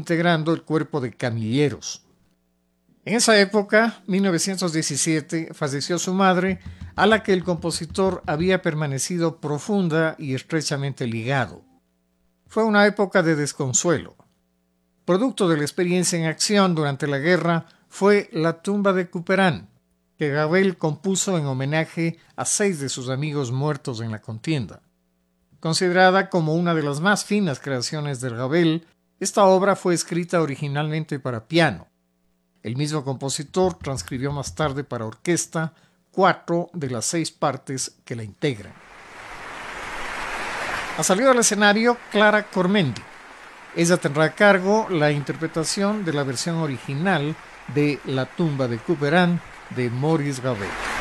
integrando el cuerpo de camilleros. En esa época, 1917, falleció su madre, a la que el compositor había permanecido profunda y estrechamente ligado. Fue una época de desconsuelo. Producto de la experiencia en acción durante la guerra fue La tumba de Couperin, que Ravel compuso en homenaje a 6 de sus amigos muertos en la contienda. Considerada como una de las más finas creaciones de Ravel, esta obra fue escrita originalmente para piano. El mismo compositor transcribió más tarde para orquesta 4 de las 6 partes que la integran. Ha salido al escenario Clara Cormendi. Ella tendrá a cargo la interpretación de la versión original de La tumba de Couperin de Maurice Ravel.